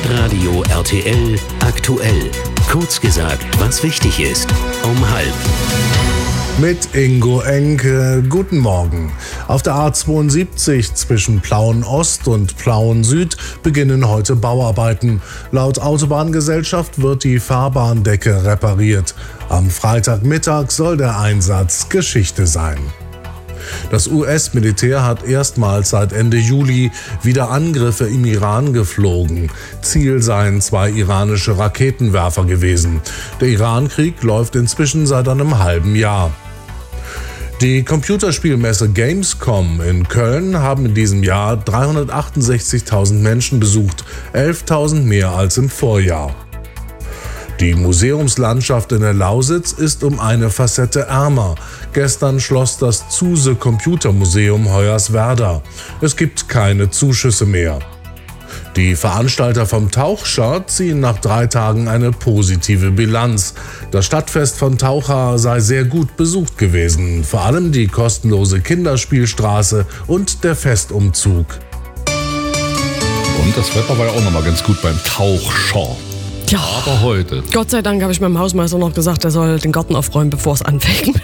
Hitradio RTL aktuell. Kurz gesagt, was wichtig ist. Um 12:30. Mit Ingo Enke, guten Morgen. Auf der A72 zwischen Plauen Ost und Plauen Süd beginnen heute Bauarbeiten. Laut Autobahngesellschaft wird die Fahrbahndecke repariert. Am Freitagmittag soll der Einsatz Geschichte sein. Das US-Militär hat erstmals seit Ende Juli wieder Angriffe im Iran geflogen. Ziel seien 2 iranische Raketenwerfer gewesen. Der Iran-Krieg läuft inzwischen seit einem halben Jahr. Die Computerspielmesse Gamescom in Köln haben in diesem Jahr 368.000 Menschen besucht, 11.000 mehr als im Vorjahr. Die Museumslandschaft in der Lausitz ist um eine Facette ärmer. Gestern schloss das Zuse Computermuseum Hoyerswerda. Es gibt keine Zuschüsse mehr. Die Veranstalter vom Tauchschar ziehen nach 3 Tagen eine positive Bilanz. Das Stadtfest von Taucha sei sehr gut besucht gewesen. Vor allem die kostenlose Kinderspielstraße und der Festumzug. Und das Wetter war ja auch nochmal ganz gut beim Tauchschar. Ja, aber heute. Gott sei Dank habe ich meinem Hausmeister noch gesagt, er soll den Garten aufräumen, bevor es anfängt.